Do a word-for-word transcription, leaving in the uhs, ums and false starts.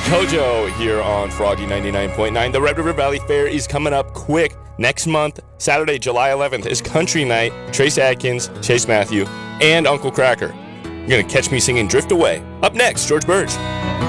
Tojo here on Froggy ninety-nine point nine. The Red River Valley Fair is coming up quick. Next month, Saturday, July eleventh, is Country Night. Trace Adkins, Chase Matthew, and Uncle Cracker. You're going to catch me singing Drift Away. Up next, George Burge.